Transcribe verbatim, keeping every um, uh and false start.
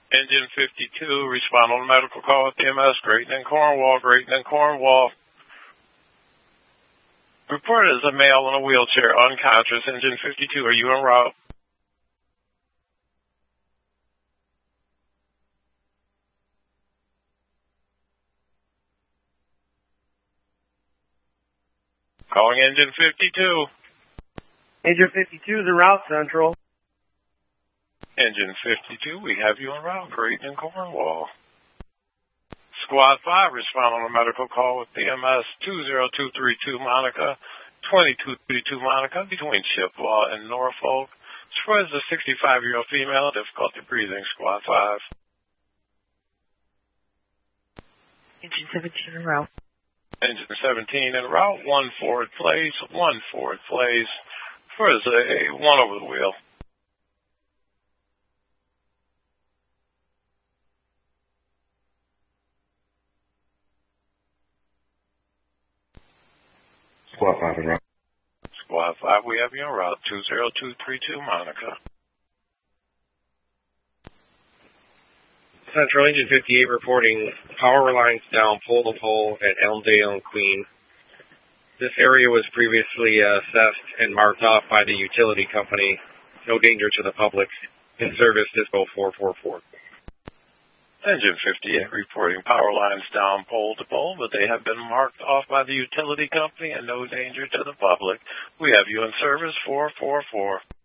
Engine fifty-two, respond on medical call with E M S, Grayton and Cornwall, Grayton and Cornwall. Reported as a male in a wheelchair, unconscious. Engine fifty-two, are you en route? Calling engine fifty-two. Engine fifty-two is en route, Central. Engine fifty-two, we have you en route, Grayton and Cornwall. Squad five, respond on a medical call with D M S two zero two three two Monica, twenty-two thirty-two Monica, between Chippewa and Norfolk. Spreads a sixty-five-year-old female, difficulty breathing, Squad five. Engine seventeen en route. Engine seventeen en route, one forward place, one forward place. Spreads a one over the wheel. Squad five en route. Squad five, we have you en route, two zero two three two Monica. Central Engine fifty-eight reporting power lines down pole to pole at Elmdale and Queen. This area was previously uh, assessed and marked off by the utility company. No danger to the public. In service, Dispo four four four. Engine fifty-eight reporting power lines down pole to pole, but they have been marked off by the utility company and no danger to the public. We have you in service four four four.